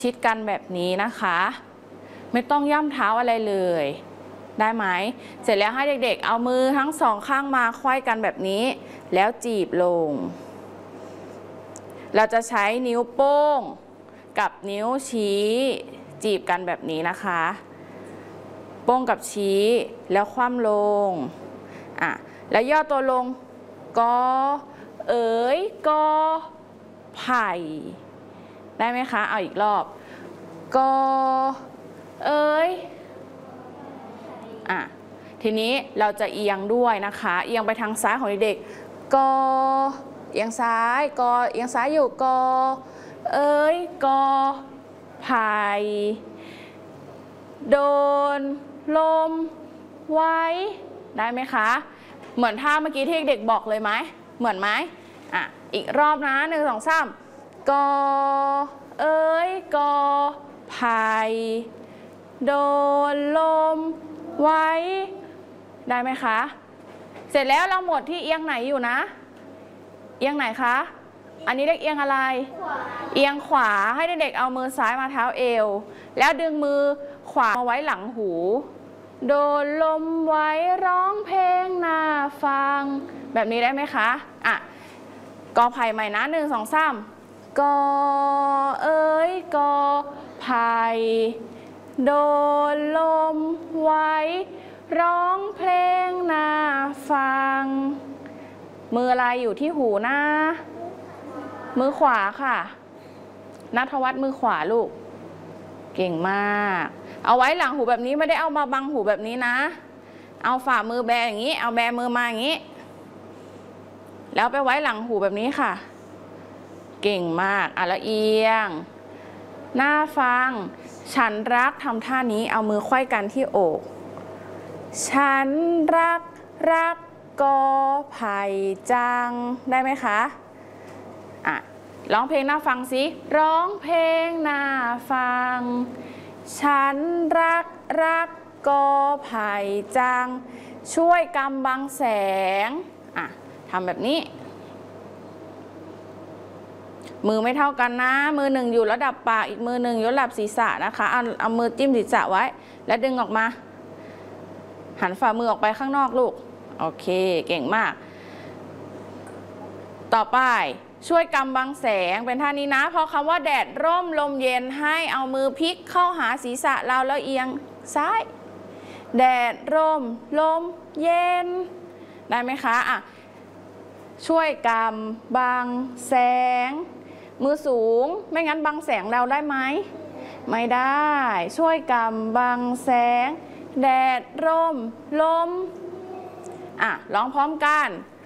ชิดกันแบบนี้นะคะไม่ต้องย่ำเท้าอะไรเลยได้ไหมเสร็จแล้วให้เด็กๆเอามือทั้งสองข้างมาไขว้กันแบบนี้แล้วจีบลงเราจะใช้นิ้วโป้งกับนิ้วชี้จีบกันแบบนี้นะคะโป้งกับชี้แล้วคว่ำลงแล้วย่อตัวลงกอเอ๋ยกอไผ่ได้ไหมคะเอาอีกรอบกอเอ๋ยทีนี้เราจะเอียงด้วยนะคะเอียงไปทางซ้ายของเด็กกอเอียงซ้ายกอเอียงซ้ายอยู่กอเอ๋ยกอไผ่โดนลมไว้ได้ไหมคะเหมือนท่าเมื่อกี้ที่เด็กบอกเลยไหมเหมือนไหมอีกรอบนะ1 2 3กอเอ๋ยกอไผ่โดนลมไว้ได้ไหมคะเสร็จแล้วเราหมดที่เอียงไหนอยู่นะเอียงไหนคะอันนี้เรียกเอียงอะไรเอียงขวาให้เด็กๆเอามือซ้ายมาเท้าเอวแล้วดึงมือขวามาไว้หลังหูโดนลมไว้ร้องเพลงน่าฟังแบบนี้ได้ไหมคะกอไผ่ใหม่นะ1 2 3กอเอ๋ยกอไผ่โดนลมไว้ร้องเพลงน่าฟังมืออะไรอยู่ที่หูนะมือขวาค่ะณัฐวัฒน์มือขวาลูกเก่งมากเอาไว้หลังหูแบบนี้ไม่ได้เอามาบังหูแบบนี้นะเอาฝ่ามือแบอย่างนี้เอาแบมือมาอย่างนี้แล้วไปไว้หลังหูแบบนี้ค่ะเก่งมากแล้วเอียงหน้าฟังฉันรักทำท่านี้เอามือไขว้กันที่อกฉันรักกอไผ่จังได้ไหมคะร้องเพลงน่าฟังสิร้องเพลงน่าฟังฉันรักกอไผ่จังช่วยกำบังแสงทำแบบนี้มือไม่เท่ากันนะมือหนึ่งอยู่ระดับปากอีกมือหนึ่งอยู่ระดับศีรษะนะคะเอามือจิ้มศีรษะไว้แล้วดึงออกมาหันฝ่ามือออกไปข้างนอกลูกโอเคเก่งมากต่อไปช่วยกำบังแสงเป็นท่านี้นะเพราะคำว่าแดดร่มลมเย็นให้เอามือพลิกเข้าหาศีรษะเราแล้วเอียงซ้ายแดดร่มลมเย็นได้ไหมคะช่วยกำบังแสงมือสูงไม่งั้นบังแสงเราได้ไหมไม่ได้ช่วยกำบังแสงแดดร่มลมร้องพร้อมกัน